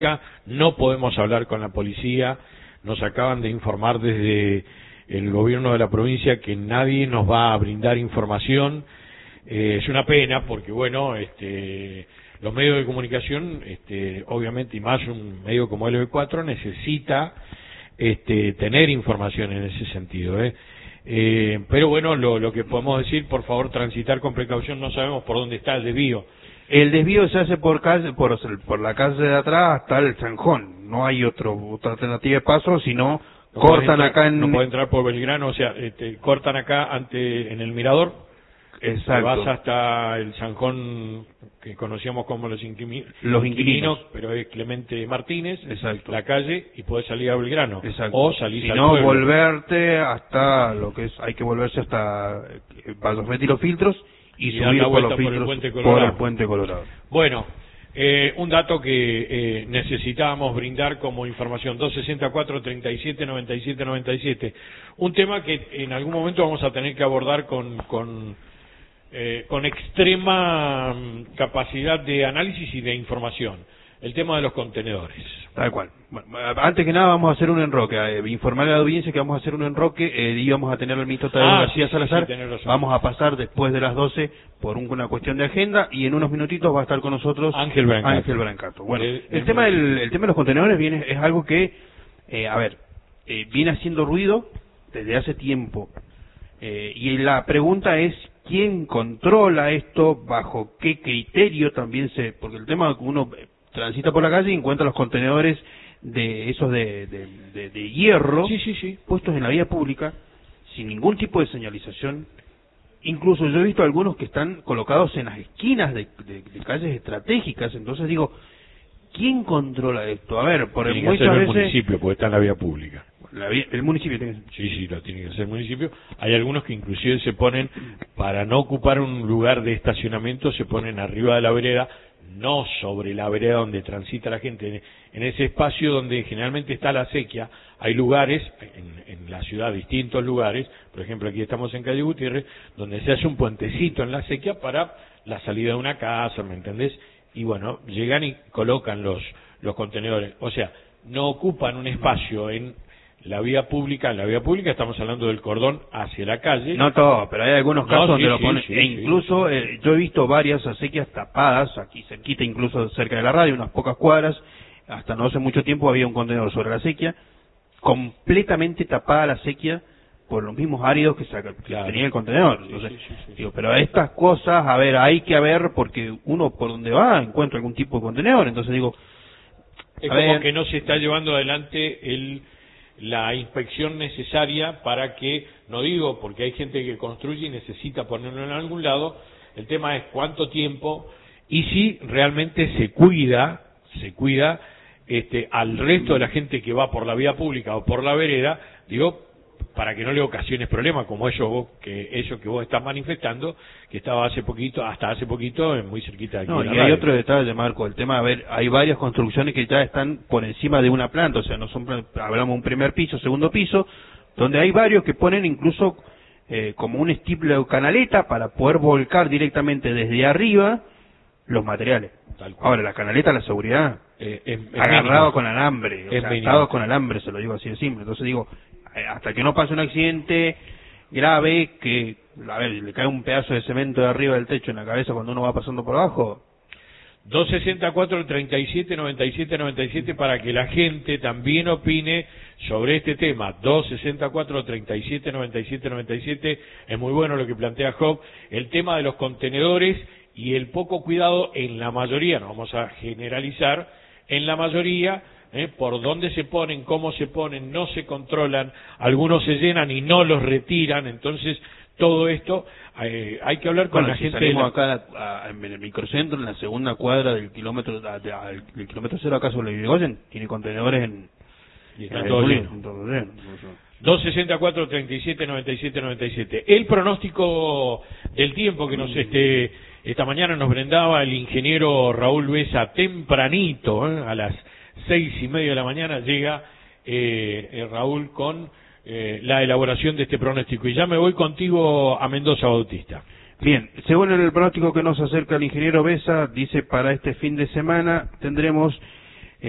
no podemos hablar con la policía, nos acaban de informar desde el gobierno de la provincia que nadie nos va a brindar información. Es una pena porque, bueno, los medios de comunicación, obviamente, y más un medio como el LB4, necesita tener información en ese sentido, pero bueno, lo que podemos decir, por favor, transitar con precaución. No sabemos por dónde está el desvío. El desvío se hace por la calle de atrás hasta el Zanjón. No hay otra alternativa de paso, sino cortan acá en... No puede entrar por Belgrano, o sea, cortan acá en el Mirador. Exacto. Vas hasta el Zanjón que conocíamos como los inquilinos, pero es Clemente Martínez. Exacto. La calle, y podés salir a Belgrano. Exacto. O salís al no, pueblo. volverte hasta hay que volverse hasta Valdomet y los filtros y subir por los filtros por el Puente Colorado. Bueno, un dato que necesitábamos brindar como información: 264-37-97-97. Un tema que en algún momento vamos a tener que abordar con extrema capacidad de análisis y de información. El tema de los contenedores. Tal cual. Bueno, antes que nada vamos a hacer un enroque, informarle a la audiencia que vamos a hacer un enroque, y vamos a tener al ministro Tadeo García Salazar, vamos a pasar después de las 12 por una cuestión de agenda, y en unos minutitos va a estar con nosotros Ángel Brancato. Bueno, el tema de los contenedores es algo que, viene haciendo ruido desde hace tiempo, y la pregunta es, ¿quién controla esto? ¿Bajo qué criterio también porque el tema que uno transita por la calle y encuentra los contenedores de hierro, puestos en la vía pública sin ningún tipo de señalización. Incluso yo he visto algunos que están colocados en las esquinas de calles estratégicas. Entonces digo, ¿quién controla esto? A ver, tiene que hacerlo el municipio, porque está en la vía pública. El municipio tiene que... Sí, lo tiene que hacer el municipio. Hay algunos que inclusive se ponen, para no ocupar un lugar de estacionamiento, se ponen arriba de la vereda, no sobre la vereda donde transita la gente, en ese espacio donde generalmente está la acequia. Hay lugares en la ciudad, distintos lugares, por ejemplo aquí estamos en calle Gutiérrez, donde se hace un puentecito en la acequia para la salida de una casa, ¿me entendés? Y bueno, llegan y colocan los contenedores, o sea, no ocupan un espacio en la vía pública. En la vía pública estamos hablando del cordón hacia la calle. No todo, pero hay algunos casos donde lo ponen. Incluso yo he visto varias acequias tapadas, aquí cerquita, incluso cerca de la radio, unas pocas cuadras. Hasta no hace mucho tiempo había un contenedor sobre la acequia, completamente tapada la acequia por los mismos áridos que tenía el contenedor. Entonces, digo, pero estas cosas, hay que ver, porque uno por donde va encuentra algún tipo de contenedor. Entonces digo, es como que no se está llevando adelante la inspección necesaria para que, no digo porque hay gente que construye y necesita ponerlo en algún lado, el tema es cuánto tiempo y si realmente se cuida al resto de la gente que va por la vía pública o por la vereda, digo, para que no le ocasiones problemas como eso que vos estás manifestando, que estaba hasta hace poquito muy cerquita de aquí. No, y hay otro detalle, Marco, el tema, hay varias construcciones que ya están por encima de una planta, o sea, no son, hablamos un primer piso, segundo piso, donde hay varios que ponen incluso como un estilo de canaleta para poder volcar directamente desde arriba los materiales. Ahora, la canaleta, la seguridad, agarrado con alambre, atado con alambre, se lo digo así de simple. Entonces digo, hasta que no pase un accidente grave, que le cae un pedazo de cemento de arriba del techo en la cabeza cuando uno va pasando por abajo. 264-37-97-97 para que la gente también opine sobre este tema. 264-37-97-97. Es muy bueno lo que plantea Job, el tema de los contenedores y el poco cuidado en la mayoría, no vamos a generalizar, en la mayoría, por dónde se ponen, cómo se ponen, no se controlan, algunos se llenan y no los retiran. Entonces todo esto hay que hablar con la gente. Salimos acá en el microcentro, en la segunda cuadra del kilómetro cero, acá sobre el Irigoyen, tiene contenedores y está todo lleno. 264-37-97-97. El pronóstico del tiempo que esta mañana nos brindaba el ingeniero Raúl Besa tempranito, a las 6:30 de la mañana llega Raúl con la elaboración de este pronóstico. Y ya me voy contigo a Mendoza, Bautista. Bien, según el pronóstico que nos acerca el ingeniero Besa, dice para este fin de semana tendremos